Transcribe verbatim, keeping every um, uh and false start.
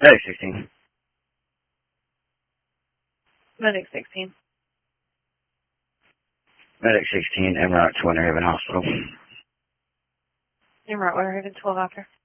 Medic sixteen. Medic sixteen. Medic sixteen, en route to Winter Haven Hospital. En route, Winter Haven, twelve after.